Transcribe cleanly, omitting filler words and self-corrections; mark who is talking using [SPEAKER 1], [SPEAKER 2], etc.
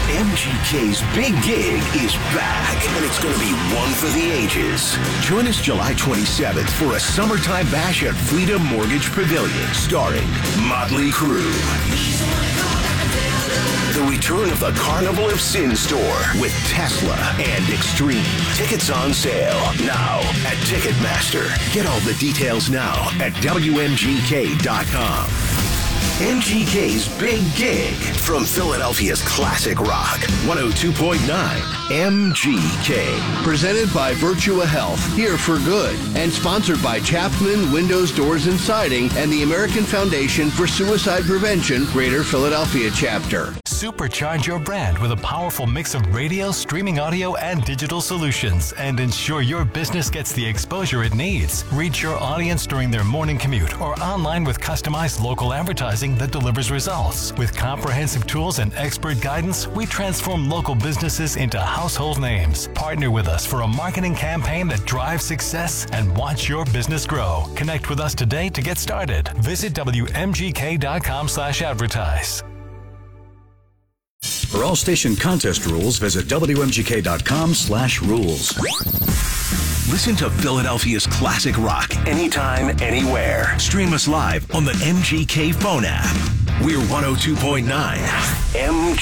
[SPEAKER 1] MGK's Big Gig is back, and it's going to be one for the ages. Join us July 27th for a summertime bash at Freedom Mortgage Pavilion, starring Motley Crue. The return of the Carnival of Sin tour with Tesla and Extreme. Tickets on sale now at Ticketmaster. Get all the details now at WMGK.com. MGK's Big Gig from Philadelphia's classic rock, 102.9 MGK.
[SPEAKER 2] Presented by Virtua Health, here for good, and sponsored by Chapman Windows, Doors, and Siding and the American Foundation for Suicide Prevention, Greater Philadelphia Chapter.
[SPEAKER 3] Supercharge your brand with a powerful mix of radio, streaming audio, and digital solutions, and ensure your business gets the exposure it needs. Reach your audience during their morning commute or online with customized local advertising that delivers results. With comprehensive tools and expert guidance, we transform local businesses into household names. Partner with us for a marketing campaign that drives success and watch your business grow. Connect with us today to get started. Visit WMGK.com/advertise.
[SPEAKER 4] For all station contest rules, visit WMGK.com/rules.
[SPEAKER 1] Listen to Philadelphia's classic rock anytime, anywhere. Stream us live on the MGK phone app. We're 102.9 MGK.